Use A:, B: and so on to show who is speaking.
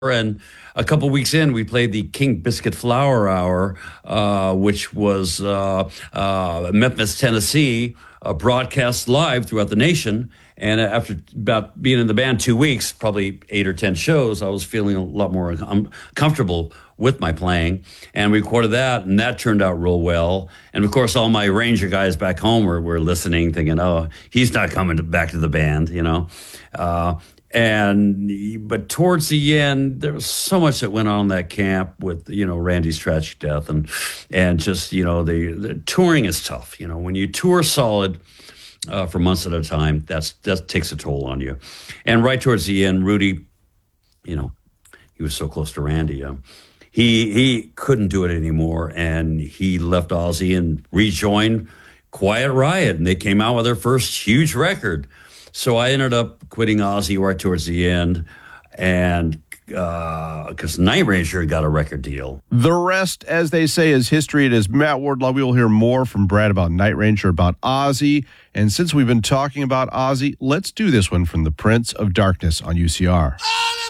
A: And a couple weeks in, we played the King Biscuit Flour Hour, which was Memphis, Tennessee, broadcast live throughout the nation. And after about being in the band 2 weeks, probably 8 or 10 shows, I was feeling a lot more comfortable with my playing, and we recorded that, and that turned out real well. And of course, all my Ranger guys back home were listening, thinking, "Oh, he's not coming back to the band," you know. But towards the end, there was so much that went on in that camp with Randy's tragic death, and just the touring is tough. When you tour solid for months at a time, that takes a toll on you. And right towards the end, Rudy, he was so close to Randy. He couldn't do it anymore, and he left Ozzy and rejoined Quiet Riot, and they came out with their first huge record. So I ended up quitting Ozzy right towards the end, and because Night Ranger got a record deal.
B: The rest, as they say, is history. It is Matt Wardlaw. We will hear more from Brad about Night Ranger, about Ozzy. And since we've been talking about Ozzy, let's do this one from the Prince of Darkness on UCR.